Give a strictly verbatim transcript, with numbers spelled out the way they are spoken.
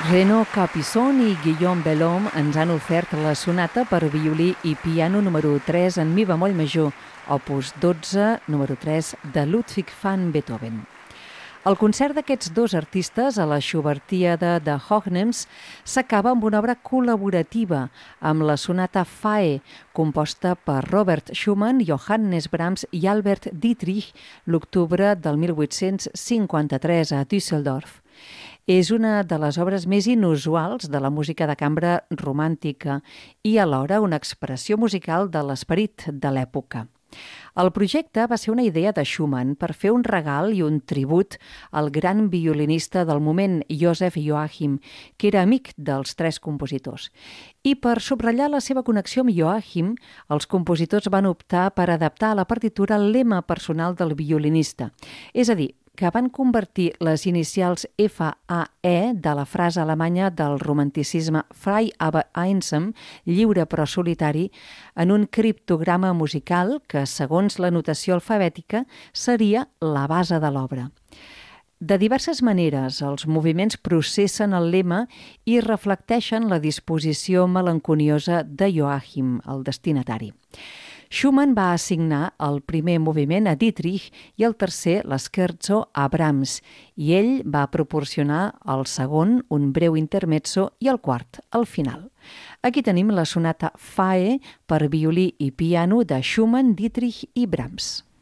Renaud Capuçon i Guillaume Bellhomme ens han ofert la sonata per violí i piano número tres en mi bemoll major, opus dotze, número tres, de Ludwig van Beethoven. El concert d'aquests dos artistes a la Schubertiade de Hohenems s'acaba amb una obra col·laborativa, amb la sonata Fae, composta per Robert Schumann, Johannes Brahms i Albert Dietrich l'octubre del mil vuit-cents cinquanta-tres a Düsseldorf. És una de les obres més inusuals de la música de cambra romàntica i alhora una expressió musical de l'esperit de l'època. El projecte va ser una idea de Schumann per fer un regal i un tribut al gran violinista del moment, Joseph Joachim, que era amic dels tres compositors. I per subratllar la seva connexió amb Joachim, els compositors van optar per adaptar a la partitura el lema personal del violinista, és a dir, que van convertir les inicials F A E de la frase alemanya del romanticisme Frei aber einsam, lliure però solitari, en un criptograma musical que, segons la notació alfabètica, seria la base de l'obra. De diverses maneres, els moviments processen el lema i reflecteixen la disposició melanconiosa de Joachim, el destinatari. Schumann va assignar el primer moviment a Dietrich i el tercer, l'escherzo, a Brahms, i ell va proporcionar el segon, un breu intermezzo, i el quart, al final. Aquí tenim la sonata Fae per violí i piano de Schumann, Dietrich i Brahms.